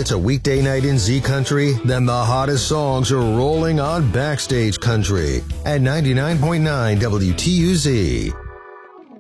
it's a weekday night in Z Country, then the hottest songs are rolling on Backstage Country at 99.9 WTUZ.